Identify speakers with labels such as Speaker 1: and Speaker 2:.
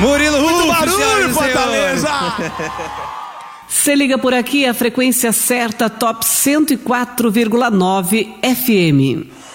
Speaker 1: Murilo Ruf,
Speaker 2: muito barulho, Fortaleza!
Speaker 3: Se liga por aqui, a frequência certa, Top 104,9 FM.